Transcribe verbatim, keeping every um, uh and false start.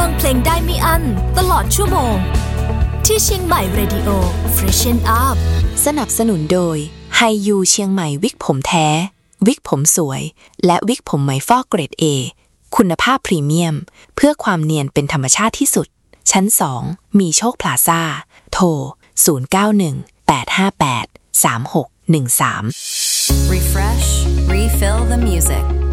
ฟังเพลงได้ไม่อั้นตลอดชั่วโมงที่เชียงใหม่ Radio Freshen Up สนับสนุนโดยไฮยูเชียงใหม่วิกผมแท้วิกผมสวยและวิกผมไหมฟอกเกรด A คุณภาพพรีเมียมเพื่อความเนียนเป็นธรรมชาติที่สุดชั้นสองมีโชคพลาซ่าโทรศูนย์ เก้า หนึ่ง แปด ห้า แปด สาม หก หนึ่ง สาม Refresh, refill the music